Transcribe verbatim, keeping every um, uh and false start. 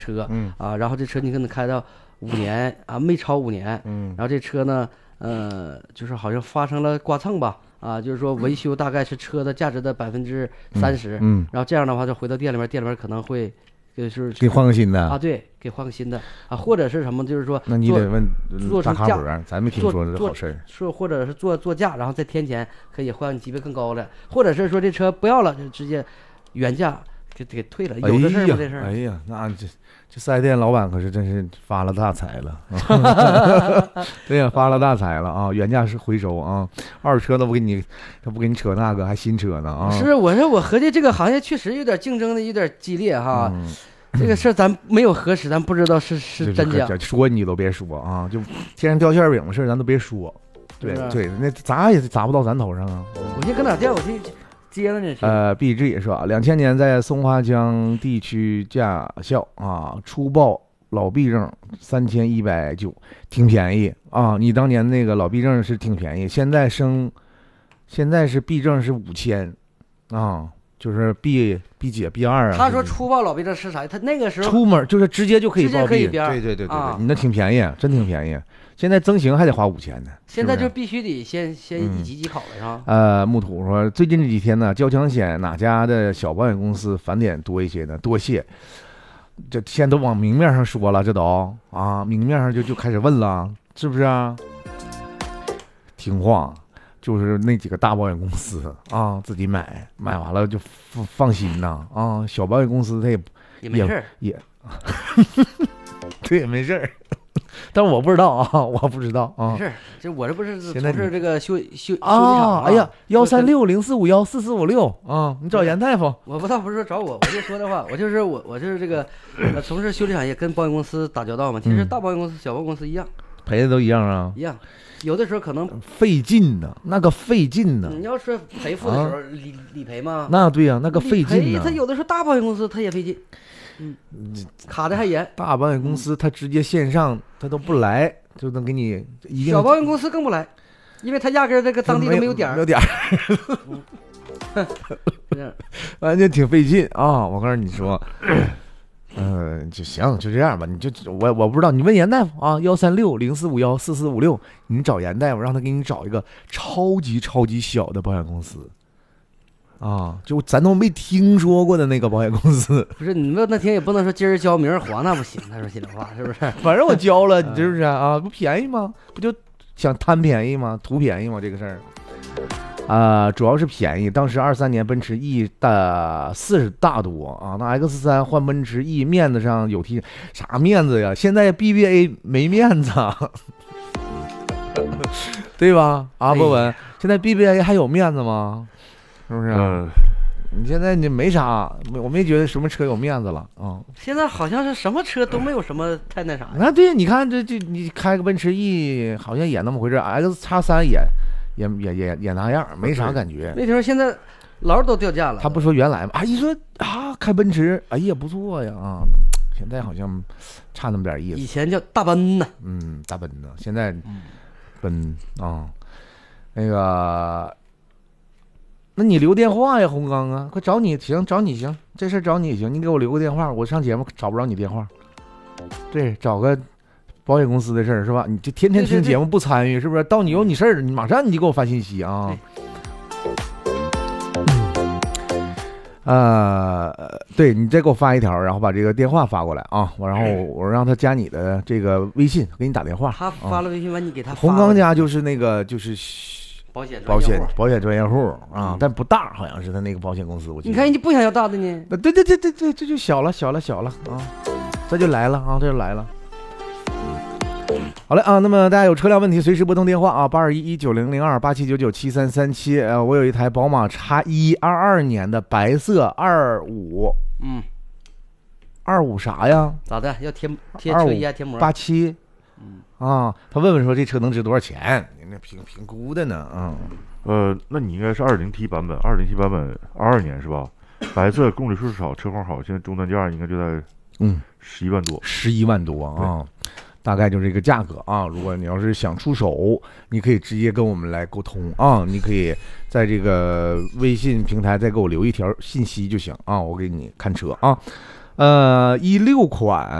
车，嗯啊，然后这车你可能开到五年啊，没超五年，嗯，然后这车呢，呃，就是好像发生了刮蹭吧，啊，就是说维修大概是车的价值的百分之三十，嗯，然后这样的话就回到店里面，店里面可能会就是给换个新的啊，对，给换个新的啊，或者是什么，就是说那你得问做成价， 咱没听说这好事， 说或者是做做价，然后再添钱可以换级别更高的，或者是说这车不要了就直接原价。给给退了，有这事儿吗？这事儿？ 哎呀，那这这四 S 店老板可是真是发了大财了，对呀，发了大财了啊！原价是回收啊，二手车都不给你，他不给你扯那个，还新车呢啊！ 是，我说我合计这个行业确实有点竞争的有点激烈哈，嗯、这个事儿咱没有核实，咱不知道是是真假。 说你都别说啊，就天上掉馅饼的事咱都别说。对对，那砸也砸不到咱头上啊！ 我先搁哪掉？我去。接了这呃 ，B G 是吧？两千年在松花江地区驾校啊，初报老 B 证三千一百九，挺便宜啊。你当年那个老 B 证是挺便宜，现在升，现在是 B 证是五千啊，就是 B B 姐 B 二啊。 他说初报老 B 证是啥？他那个时候出门就是直接就可以报 B， 对对对对对，啊、你那挺便宜，真挺便宜。现在增型还得花五千呢， 现在就必须得先先一级级考了是吧？ 呃，木土说最近这几天呢，交强险哪家的小保险公司返点多一些呢？多谢，这现在都往明面上说了，这都啊，明面上就就开始问了，是不是啊？听话，就是那几个大保险公司啊，自己买，买完了就放放心呐啊，小保险公司他也也没事也，对，也没事儿。但我不知道啊，我不知道啊。 没事，这我这不是从事这个修修修理厂。哎呀，幺三六零四五幺四四五六啊，你找严大夫。 我不倒不是说找我，我就说的话，我就是我我就是这个呃从事修理产业，跟保险公司打交道嘛。其实大保险公司、小保险公司一样， 赔的都一样啊。 一样，有的时候可能费劲呢，那个费劲呢。 你要说赔付的时候理理赔吗？ 那对呀，那个费劲呢。 他有的时候大保险公司他也费劲。嗯，卡的还严。 大保险公司他直接线上他都不来，就能给你一定。 小保险公司更不来，因为他压根这个当地都没有点儿， 没有点儿。反正挺费劲啊！我告诉你说，嗯、呃，就行，就这样吧。你就我我不知道，你问严大夫啊，幺三六零四五幺四四五六，你找严大夫，让他给你找一个超级超级小的保险公司。啊，就咱都没听说过的那个保险公司， 不是你们那天也不能说今儿交明儿还，那不行。他说心里话是不是？ 反正我交了，你是不是啊？不便宜吗？不就想贪便宜吗？图便宜吗？这个事儿啊、呃，主要是便宜。当时二三年奔驰 E 的四十大多啊，那 X 三 换奔驰 E 面子上有提啥面子呀？现在 B B A 没面子，对吧？阿博文，现在 B B A 还有面子吗？是不是、啊嗯？你现在你没啥，我没觉得什么车有面子了啊、嗯。 现在好像是什么车都没有什么太那啥。 那对，你看这这，你开个奔驰 E 好像也那么回事 ，X 叉三也也也也也那样，没啥感觉。 那时候现在劳都掉价了。 他不说原来吗？啊，一说啊，开奔驰，哎呀不错呀啊，现在好像差那么点意思。 以前叫大奔呢， 嗯，大奔呢，现在奔啊，那个。那你留电话呀，洪刚啊，快找你行，找你行，这事找你行，你给我留个电话，我上节目找不着你电话。对，找个保险公司的事儿是吧？你就天天听节目不参与，是不是？到你有你事儿，你马上你就给我发信息啊。呃，对你再给我发一条，然后把这个电话发过来啊，我然后我让他加你的这个微信，给你打电话。 他发了微信完，你给他发。 洪刚家就是那个就是。 保险保险保险专业户啊、嗯，但不大，好像是他那个保险公司。我记得你看人家不想要大的呢。 对对对对对，这就小了小了小了啊，这就来了啊，这就来了。好嘞啊，那么大家有车辆问题，随时拨通电话啊，八二一一九零零二八七九九七三三七。呃，我有一台宝马 X 一二二年的白色二五，嗯，二五啥呀？ 咋的？要贴贴车衣啊？贴膜？ 八七。嗯啊，他问问说这车能值多少钱？人家评评估的呢，嗯， 呃，那你应该是二零 T 版本，二零 T 版本二二年是吧？白色公里数少，车况好，现在终端价应该就在嗯十一万多， 十一万多啊，大概就这个价格啊。如果你要是想出手，你可以直接跟我们来沟通啊，你可以在这个微信平台再给我留一条信息就行啊，我给你看车啊。 呃，一六款